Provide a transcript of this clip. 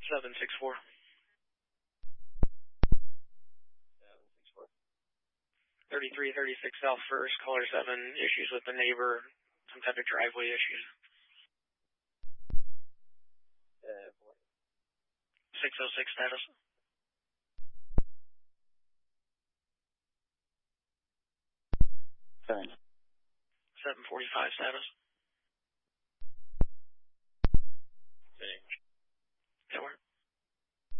764. 3336 South First, caller 7, issues with the neighbor, some type of driveway issues. 606 status. 7. 745 status.